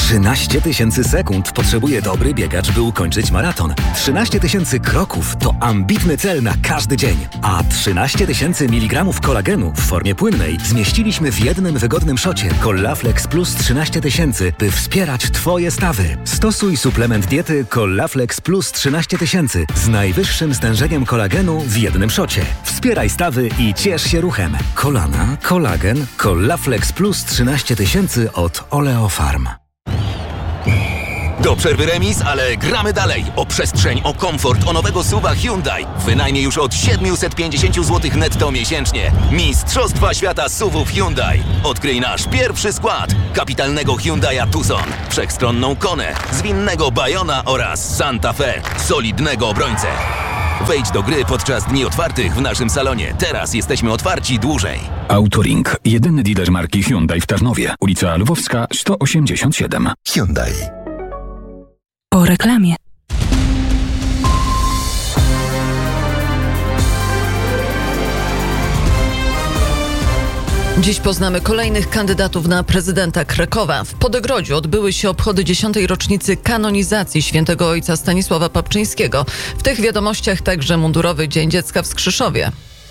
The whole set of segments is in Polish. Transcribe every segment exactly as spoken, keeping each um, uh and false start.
trzynaście tysięcy sekund potrzebuje dobry biegacz, by ukończyć maraton. trzynaście tysięcy kroków to ambitny cel na każdy dzień. A trzynaście tysięcy miligramów kolagenu w formie płynnej zmieściliśmy w jednym wygodnym szocie Collaflex Plus trzynaście tysięcy, by wspierać Twoje stawy. Stosuj suplement diety Collaflex Plus trzynaście tysięcy z najwyższym stężeniem kolagenu w jednym szocie. Wspieraj stawy i ciesz się ruchem. Kolana, kolagen, Collaflex Plus trzynaście tysięcy od Oleofarm. Do przerwy remis, ale gramy dalej. O przestrzeń, o komfort, o nowego suwa Hyundai. Wynajmie już od siedemset pięćdziesiąt złotych netto miesięcznie. Mistrzostwa świata suwów Hyundai. Odkryj nasz pierwszy skład. Kapitalnego Hyundai'a Tucson, wszechstronną Konę, zwinnego Bayona oraz Santa Fe, solidnego obrońcę. Wejdź do gry podczas dni otwartych w naszym salonie. Teraz jesteśmy otwarci dłużej. Autoring. Jedyny dealer marki Hyundai w Tarnowie. Ulica Lwowska sto osiemdziesiąt siedem. Hyundai. Po reklamie. Dziś poznamy kolejnych kandydatów na prezydenta Krakowa. W Podegrodziu odbyły się obchody dziesiątej rocznicy kanonizacji świętego ojca Stanisława Papczyńskiego. W tych wiadomościach także mundurowy Dzień Dziecka w Skrzyszowie.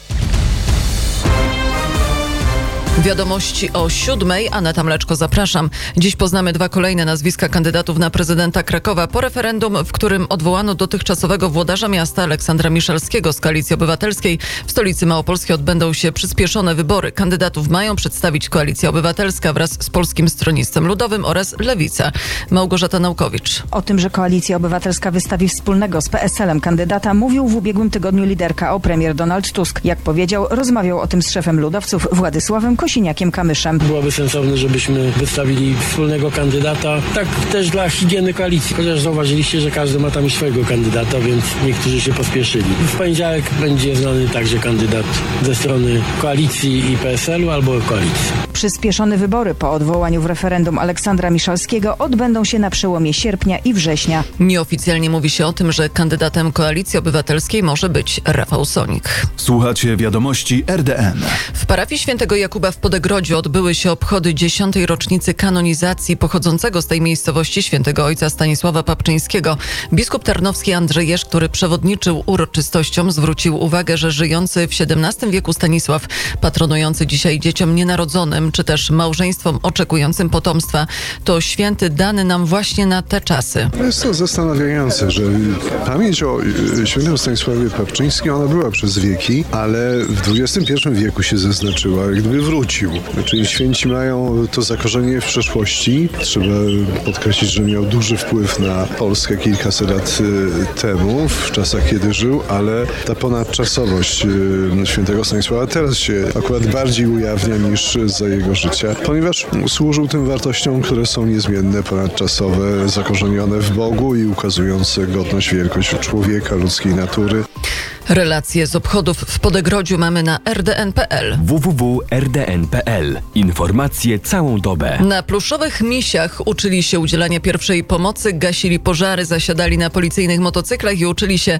Wiadomości o siódmej. Aneta Mleczko, zapraszam. Dziś poznamy dwa kolejne nazwiska kandydatów na prezydenta Krakowa po referendum, w którym odwołano dotychczasowego włodarza miasta Aleksandra Miszalskiego z Koalicji Obywatelskiej. W stolicy Małopolskiej odbędą się przyspieszone wybory. Kandydatów mają przedstawić Koalicja Obywatelska wraz z Polskim Stronnictwem Ludowym oraz Lewica. Małgorzata Naukowicz. O tym, że Koalicja Obywatelska wystawi wspólnego z P S L-em kandydata, mówił w ubiegłym tygodniu liderka O, premier Donald Tusk. Jak powiedział, rozmawiał o tym z szefem ludowców Władysławem Kosiniakiem-Kamyszem. Byłoby sensowne, żebyśmy wystawili wspólnego kandydata, tak też dla higieny koalicji. Chociaż zauważyliście, że każdy ma tam swojego kandydata, więc niektórzy się pospieszyli. W poniedziałek będzie znany także kandydat ze strony koalicji i P S L-u albo koalicji. Przyspieszone wybory po odwołaniu w referendum Aleksandra Miszalskiego odbędą się na przełomie sierpnia i września. Nieoficjalnie mówi się o tym, że kandydatem Koalicji Obywatelskiej może być Rafał Sonik. Słuchacie wiadomości R D N. W parafii Świętego Jakuba w Podegrodziu odbyły się obchody dziesiątej rocznicy kanonizacji pochodzącego z tej miejscowości świętego ojca Stanisława Papczyńskiego. Biskup tarnowski Andrzej Jerz, który przewodniczył uroczystościom, zwrócił uwagę, że żyjący w siedemnastym wieku Stanisław, patronujący dzisiaj dzieciom nienarodzonym, czy też małżeństwom oczekującym potomstwa, to święty dany nam właśnie na te czasy. Jest to zastanawiające, że pamięć o świętym Stanisławie Papczyńskim, ona była przez wieki, ale w dwudziestym pierwszym wieku się zaznaczyła, jak gdyby wrócił. Czyli święci mają to zakorzenienie w przeszłości. Trzeba podkreślić, że miał duży wpływ na Polskę kilkaset lat temu, w czasach, kiedy żył, ale ta ponadczasowość świętego Stanisława teraz się akurat bardziej ujawnia niż za jego życia, ponieważ służył tym wartościom, które są niezmienne, ponadczasowe, zakorzenione w Bogu i ukazujące godność, wielkość człowieka, ludzkiej natury. Relacje z obchodów w Podegrodziu mamy na r d n kropka p l. w w w kropka r d n kropka p l. Informacje całą dobę. Na pluszowych misiach uczyli się udzielania pierwszej pomocy, gasili pożary, zasiadali na policyjnych motocyklach i uczyli się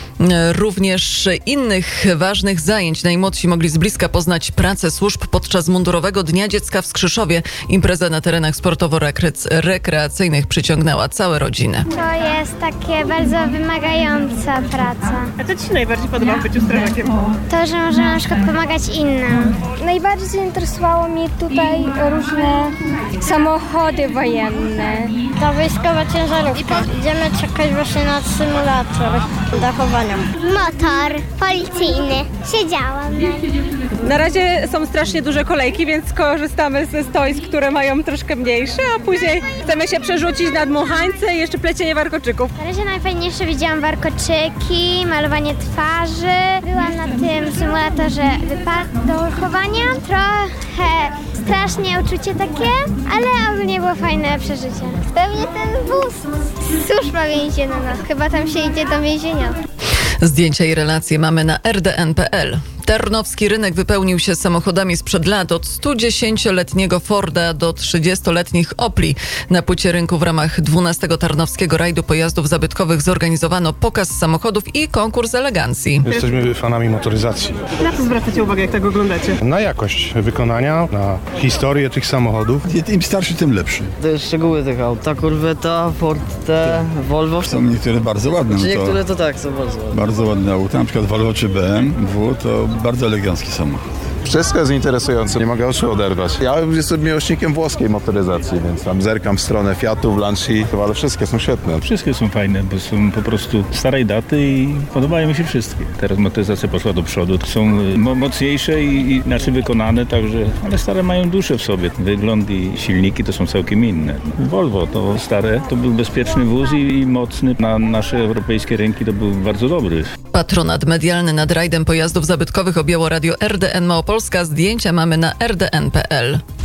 również innych ważnych zajęć. Najmłodsi mogli z bliska poznać pracę służb podczas mundurowego Dnia Dziecka w Skrzyszowie. Impreza na terenach sportowo-rekreacyjnych przyciągnęła całe rodziny. To jest takie bardzo wymagająca praca. A co Ci się najbardziej podoba w byciu strażakiem? To, że możemy na przykład pomagać innym. Najbardziej zainteresowało mnie tutaj różne samochody wojenne. Ta wojskowa ciężarówka. Idziemy czekać właśnie na symulator dachowania. Motor policyjny. Siedziałam na nim. Na razie są strasznie duże kolejki, więc korzystamy ze stoisk, które mają troszkę mniejsze, a później chcemy się przerzucić na dmuchańce i jeszcze plecienie warkoczyków. Na razie najfajniejsze widziałam warkoczyki, malowanie twarzy. Byłam na tym symulatorze wypadkowania. Trochę strasznie uczucie takie, ale ogólnie było fajne przeżycie. Pewnie ten wóz. Służba więzienna. Chyba tam się idzie do więzienia. Zdjęcia i relacje mamy na r d n kropka p l. Tarnowski rynek wypełnił się samochodami sprzed lat, od studziesięcioletniego Forda do trzydziestoletnich Opli. Na płycie rynku w ramach dwunastego Tarnowskiego Rajdu Pojazdów Zabytkowych zorganizowano pokaz samochodów i konkurs elegancji. Jesteśmy fanami motoryzacji. Na co zwracacie uwagę, jak tego oglądacie? Na jakość wykonania, na historię tych samochodów. Im starszy, tym lepszy. Te szczegóły tych aut, ta Corvetta, Ford T, Volvo. Są niektóre bardzo ładne. Czy niektóre to tak, są bardzo ładne. Bardzo ładne auta, na przykład Volvo czy B M W, to bardzo elegancki samochód. Wszystko jest interesujące, nie mogę oczu oderwać. Ja jestem miłośnikiem włoskiej motoryzacji, więc tam zerkam w stronę Fiatów, Lancia, ale wszystkie są świetne. Wszystkie są fajne, bo są po prostu starej daty i podobają mi się wszystkie. Teraz motoryzacja poszła do przodu, są mo- mocniejsze i, i inaczej wykonane, także, ale stare mają duszę w sobie. Wygląd i silniki to są całkiem inne. Volvo to stare, to był bezpieczny wóz i, i mocny. Na nasze europejskie rynki to był bardzo dobry. Patronat medialny nad rajdem pojazdów zabytkowych objęło radio R D N Małopolska. Zdjęcia mamy na r d n kropka p l.